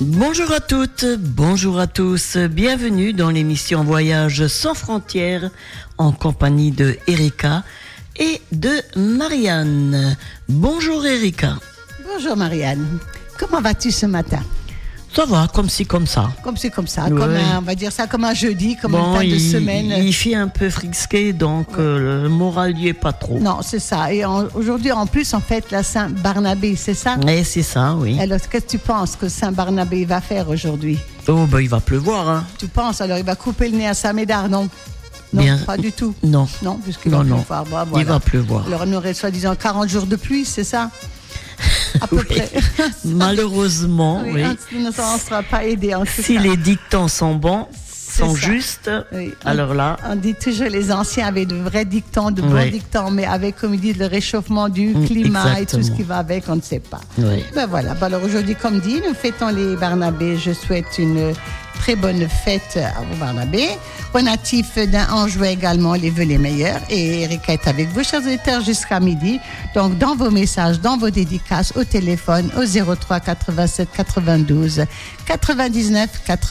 Bonjour à toutes, bonjour à tous, bienvenue dans l'émission Voyage sans frontières en compagnie de Erika et de Marianne. Bonjour Erika. Bonjour Marianne, comment vas-tu ce matin? Ça va, comme ci, comme ça. Comme ci, comme ça, Ouais. on va dire ça comme un jeudi, comme une fin de semaine. Il fait un peu frisqué, donc le moral n'y est pas trop. Non, c'est ça. Et aujourd'hui, en plus, on fête la Saint-Barnabé, c'est ça? Et c'est ça, oui. Alors, qu'est-ce que tu penses que Saint-Barnabé va faire aujourd'hui? Oh, il va pleuvoir, hein. Tu penses, alors il va couper le nez à Saint-Médard, non? Non, Bien. pas du tout. Non, Non, puisqu'il va pleuvoir. Bah, voilà. il va pleuvoir. Alors, on aurait soi-disant 40 jours de pluie, c'est ça? À peu Oui. près. Malheureusement, oui. On ne s'en sera pas aidé en tout Si cas. les dictons sont bons, sont ça. justes, Oui. alors là, On dit toujours les anciens avaient de vrais dictons, de bons Ouais. dictons, mais avec, comme ils disent, le réchauffement du climat et tout ce exactement. qui va avec, on ne sait pas. oui. Ben voilà. Ben alors aujourd'hui, comme dit, nous fêtons les Barnabés. Je souhaite une très bonne fête aux Barnabés. Aux natifs d'Anjouet également, les vœux les meilleurs. Et Erika est avec vous, chers auditeurs, jusqu'à midi. Donc, dans vos messages, dans vos dédicaces, au téléphone, au 03 87 92 99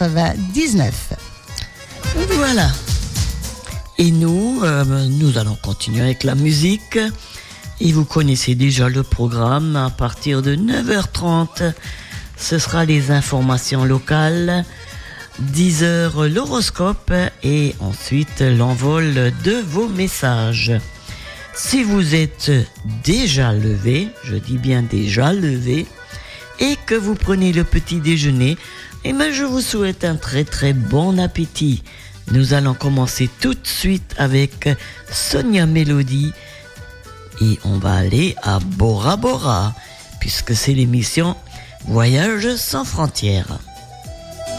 99. Voilà. Et nous allons continuer avec la musique. Et vous connaissez déjà le programme. À partir de 9h30, ce sera les informations locales. 10h, l'horoscope. Et ensuite, l'envol de vos messages. Si vous êtes déjà levé, je dis bien déjà levé, et que vous prenez le petit déjeuner, eh bien, je vous souhaite un très très bon appétit. Nous allons commencer tout de suite avec Sonia Mélodie et on va aller à Bora Bora puisque c'est l'émission Voyage sans frontières.